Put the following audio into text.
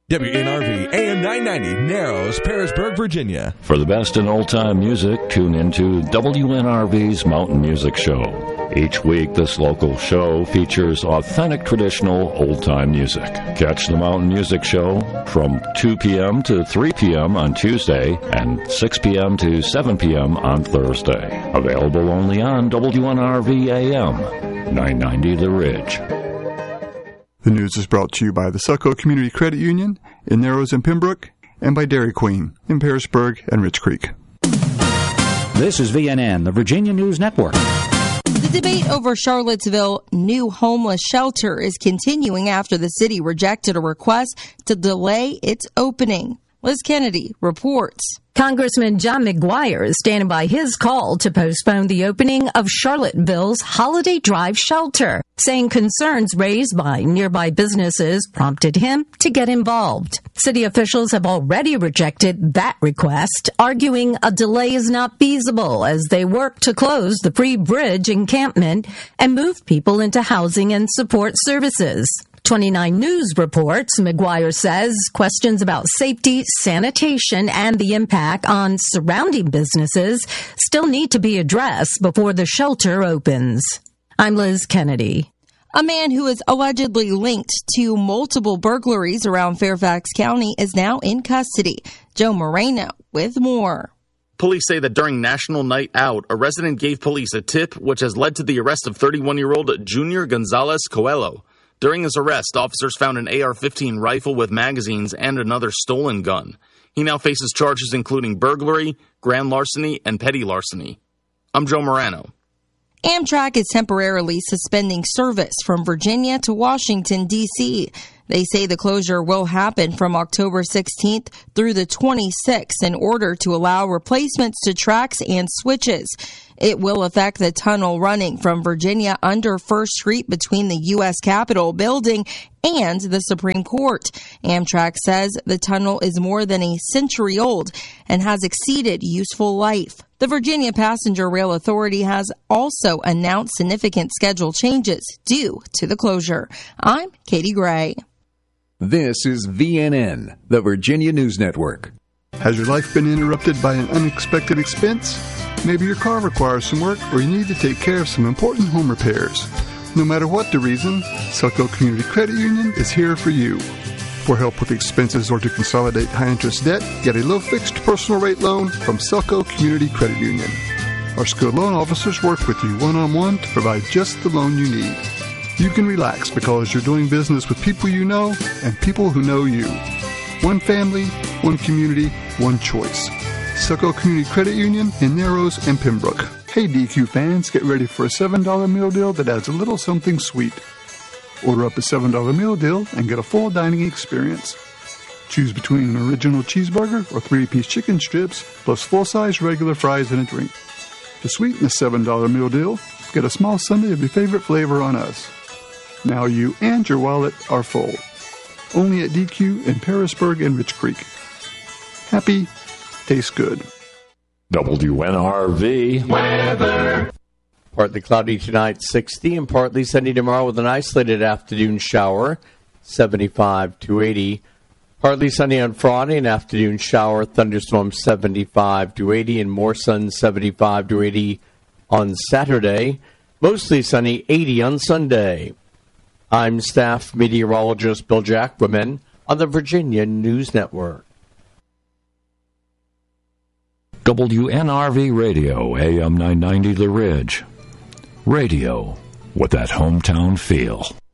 WNRV AM 990, Narrows, Parisburg, Virginia. For the best in old-time music, tune into WNRV's Mountain Music Show. Each week, this local show features authentic traditional old-time music. Catch the Mountain Music Show from 2 p.m. to 3 p.m. on Tuesday and 6 p.m. to 7 p.m. on Thursday. Available only on WNRV AM 990 The Ridge. The news is brought to you by the Succo Community Credit Union in Narrows and Pembroke, and by Dairy Queen in Parisburg and Rich Creek. This is VNN, the Virginia News Network. The debate over Charlottesville new homeless shelter is continuing after the city rejected a request to delay its opening. Liz Kennedy reports. Congressman John McGuire is standing by his call to postpone the opening of Charlottesville's Holiday Drive shelter, saying concerns raised by nearby businesses prompted him to get involved. City officials have already rejected that request, arguing a delay is not feasible as they work to close the Free Bridge encampment and move people into housing and support services. 29 News reports, McGuire says questions about safety, sanitation, and the impact on surrounding businesses still need to be addressed before the shelter opens. I'm Liz Kennedy. A man who is allegedly linked to multiple burglaries around Fairfax County is now in custody. Joe Moreno with more. Police say that during National Night Out, a resident gave police a tip which has led to the arrest of 31-year-old Junior Gonzalez Coelho. During his arrest, officers found an AR-15 rifle with magazines and another stolen gun. He now faces charges including burglary, grand larceny, and petty larceny. I'm Joe Morano. Amtrak is temporarily suspending service from Virginia to Washington, D.C. They say the closure will happen from October 16th through the 26th in order to allow replacements to tracks and switches. It will affect the tunnel running from Virginia under First Street between the U.S. Capitol building and the Supreme Court. Amtrak says the tunnel is more than a century old and has exceeded useful life. The Virginia Passenger Rail Authority has also announced significant schedule changes due to the closure. I'm Katie Gray. This is VNN, the Virginia News Network. Has your life been interrupted by an unexpected expense? Maybe your car requires some work or you need to take care of some important home repairs. No matter what the reason, Succo Community Credit Union is here for you. For help with expenses or to consolidate high-interest debt, get a low-fixed personal rate loan from Succo Community Credit Union. Our skilled loan officers work with you one-on-one to provide just the loan you need. You can relax because you're doing business with people you know and people who know you. One family, one community, one choice. Succo Community Credit Union in Narrows and Pembroke. Hey DQ fans, get ready for a $7 meal deal that adds a little something sweet. Order up a $7 meal deal and get a full dining experience. Choose between an original cheeseburger or 3-piece chicken strips plus full-size regular fries and a drink. To sweeten the $7 meal deal, get a small sundae of your favorite flavor on us. Now you and your wallet are full. Only at DQ in Parisburg and Rich Creek. Happy, tastes good. WNRV weather. Partly cloudy tonight, 60, and partly sunny tomorrow with an isolated afternoon shower, 75 to 80. Partly sunny on Friday, an afternoon shower, thunderstorm 75 to 80, and more sun 75 to 80 on Saturday. Mostly sunny 80 on Sunday. I'm staff meteorologist Bill Jacquemin on the Virginia News Network. WNRV Radio, AM 990 The Ridge. Radio with that hometown feel.